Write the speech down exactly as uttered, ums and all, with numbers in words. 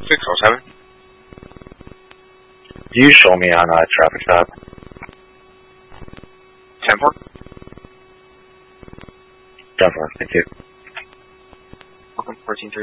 six oh seven. Do you show me on a uh, traffic stop? ten four. ten four, thank you. Welcome, fourteen three.